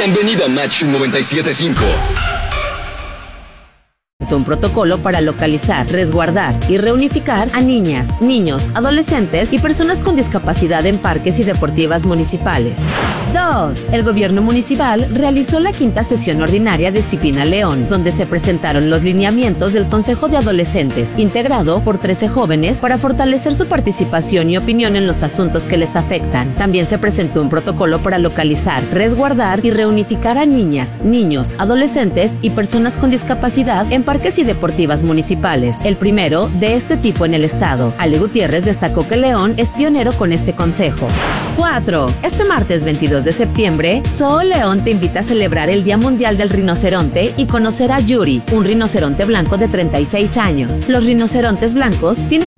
Bienvenido a Match 97.5. Un protocolo para localizar, resguardar y reunificar a niñas, niños, adolescentes y personas con discapacidad en parques y deportivas municipales. 2. El gobierno municipal realizó la 5ª sesión ordinaria de Cipina León, donde se presentaron los lineamientos del Consejo de Adolescentes, integrado por 13 jóvenes para fortalecer su participación y opinión en los asuntos que les afectan. También se presentó un protocolo para localizar, resguardar y reunificar a niñas, niños, adolescentes y personas con discapacidad en parques y deportivas municipales, el primero de este tipo en el estado. Ale Gutiérrez destacó que León es pionero con este consejo. 4. Este martes 22 de septiembre, Zoo León te invita a celebrar el Día Mundial del Rinoceronte y conocer a Yuri, un rinoceronte blanco de 36 años. Los rinocerontes blancos tienen